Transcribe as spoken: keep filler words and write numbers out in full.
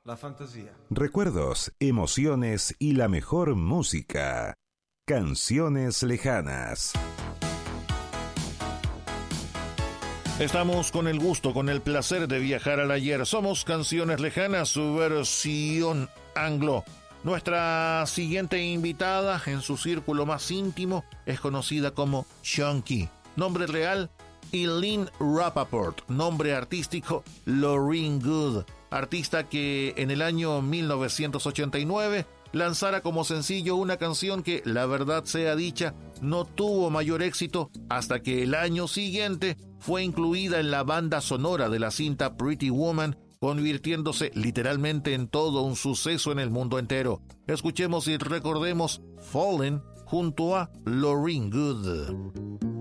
la fantasía. Recuerdos, emociones y la mejor música. Canciones lejanas. Estamos con el gusto, con el placer de viajar al ayer. Somos Canciones Lejanas, su versión anglo. Nuestra siguiente invitada, en su círculo más íntimo, es conocida como Chunky. Nombre real, Eileen Rappaport. Nombre artístico, Laureen Good. Artista que en el año mil novecientos ochenta y nueve lanzara como sencillo una canción que, la verdad sea dicha, no tuvo mayor éxito hasta que el año siguiente fue incluida en la banda sonora de la cinta Pretty Woman, convirtiéndose literalmente en todo un suceso en el mundo entero. Escuchemos y recordemos Fallen junto a Laureen Good.